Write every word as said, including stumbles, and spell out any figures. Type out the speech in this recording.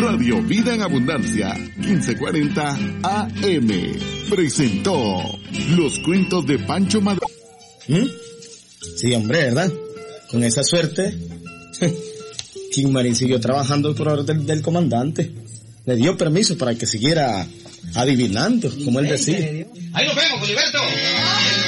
Radio Vida en Abundancia, quince cuarenta A M. Presentó los cuentos de Pancho Madrid. ¿Mm? Sí, hombre, ¿verdad? Con esa suerte, King Marín siguió trabajando por orden del, del comandante. Le dio permiso para que siguiera adivinando, como él decía. Ahí nos vemos, Filiberto.